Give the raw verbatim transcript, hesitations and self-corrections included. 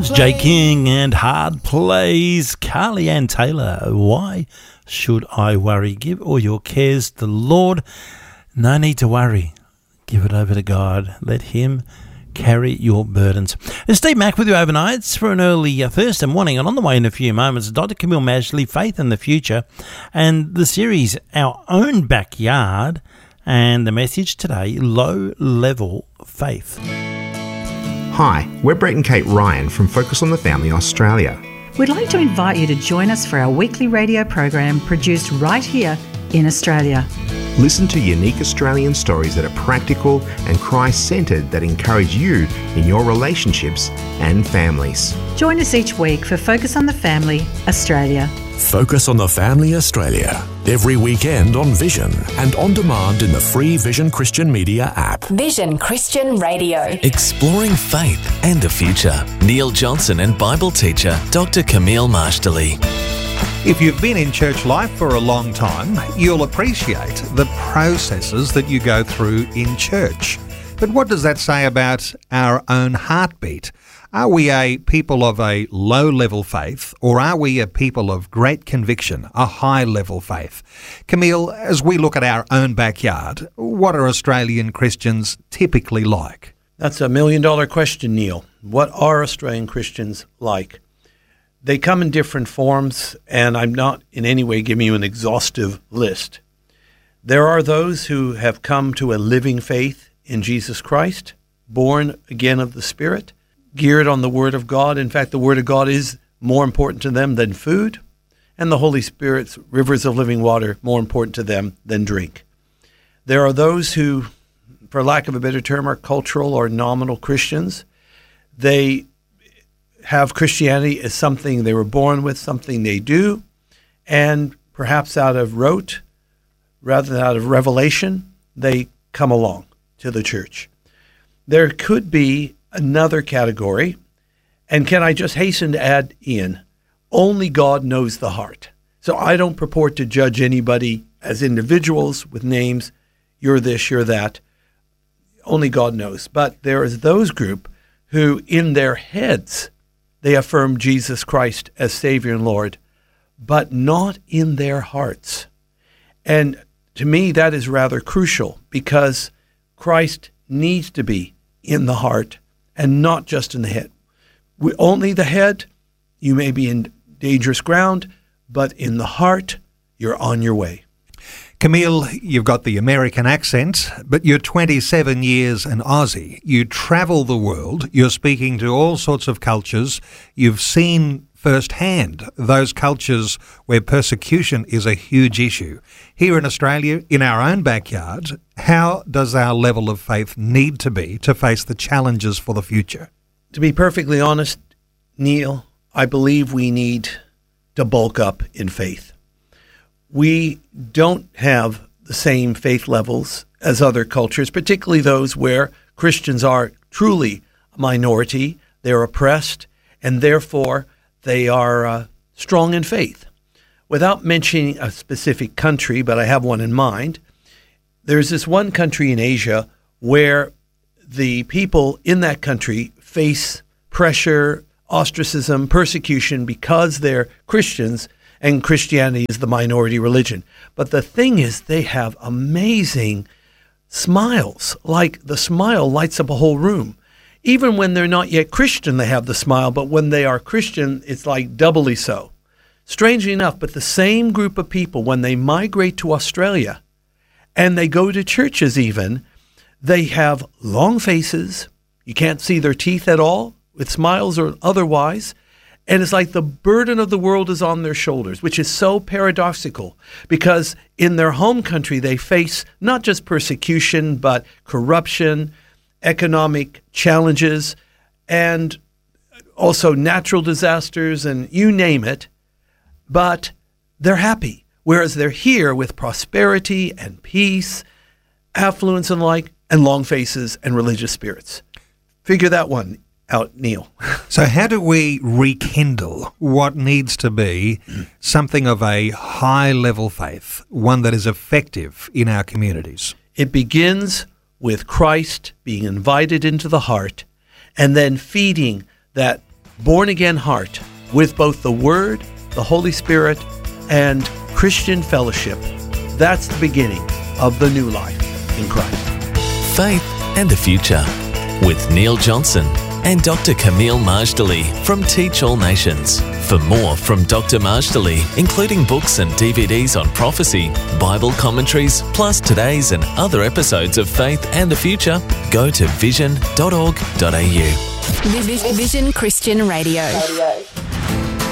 It's Jay King and Hard Plays. Carly Ann Taylor, why should I worry? Give all your cares to the Lord. No need to worry. Give it over to God. Let Him carry your burdens. It's Steve Mack with you overnights for an early uh, Thursday morning, and on the way in a few moments, Doctor Camille Mashley, Faith in the Future, and the series Our Own Backyard, and the message today, Low Level Faith. Hi, we're Brett and Kate Ryan from Focus on the Family Australia. We'd like to invite you to join us for our weekly radio program produced right here in Australia. Listen to unique Australian stories that are practical and Christ-centred that encourage you in your relationships and families. Join us each week for Focus on the Family Australia. Focus on the Family Australia, every weekend on Vision and on demand in the free Vision Christian Media app. Vision Christian Radio. Exploring faith and the future. Neil Johnson and Bible teacher Doctor Camille Mashley. If you've been in church life for a long time, you'll appreciate the processes that you go through in church. But what does that say about our own heartbeat? Are we a people of a low-level faith, or are we a people of great conviction, a high-level faith? Camille, as we look at our own backyard, what are Australian Christians typically like? That's a million-dollar question, Neil. What are Australian Christians like? They come in different forms, and I'm not in any way giving you an exhaustive list. There are those who have come to a living faith in Jesus Christ, born again of the Spirit, geared on the Word of God. In fact, the Word of God is more important to them than food, and the Holy Spirit's rivers of living water more important to them than drink. There are those who, for lack of a better term, are cultural or nominal Christians. They have Christianity as something they were born with, something they do, and perhaps out of rote, rather than out of revelation, they come along to the church. There could be another category, and can I just hasten to add in, only God knows the heart. So I don't purport to judge anybody as individuals with names, you're this, you're that. Only God knows. But there is those group who in their heads, they affirm Jesus Christ as Savior and Lord, but not in their hearts. And to me, that is rather crucial, because Christ needs to be in the heart and not just in the head. With only the head, you may be in dangerous ground, but in the heart, you're on your way. Camille, you've got the American accent, but you're twenty-seven years an Aussie. You travel the world. You're speaking to all sorts of cultures. You've seen firsthand those cultures where persecution is a huge issue. Here in Australia, in our own backyard, how does our level of faith need to be to face the challenges for the future? To be perfectly honest, Neil, I believe we need to bulk up in faith. We don't have the same faith levels as other cultures, particularly those where Christians are truly a minority, they're oppressed, and therefore they are uh, strong in faith. Without mentioning a specific country, but I have one in mind, there's this one country in Asia where the people in that country face pressure, ostracism, persecution because they're Christians, and Christianity is the minority religion. But the thing is, they have amazing smiles. Like the smile lights up a whole room. Even when they're not yet Christian, they have the smile, but when they are Christian, it's like doubly so. Strangely enough, but the same group of people, when they migrate to Australia and they go to churches even, they have long faces. You can't see their teeth at all, with smiles or otherwise. And it's like the burden of the world is on their shoulders, which is so paradoxical, because in their home country, they face not just persecution, but corruption, economic challenges, and also natural disasters, and you name it. But they're happy, whereas they're here with prosperity and peace, affluence and like, and long faces and religious spirits. Figure that one out, Neil. So how do we rekindle what needs to be something of a high-level faith, one that is effective in our communities? It begins with Christ being invited into the heart and then feeding that born-again heart with both the Word, the Holy Spirit, and Christian fellowship. That's the beginning of the new life in Christ. Faith and the Future with Neil Johnson and Doctor Camille Majdali from Teach All Nations. For more from Doctor Majdali, including books and D V Ds on prophecy, Bible commentaries, plus today's and other episodes of Faith and the Future, go to vision dot org dot a u. Vision Christian Radio.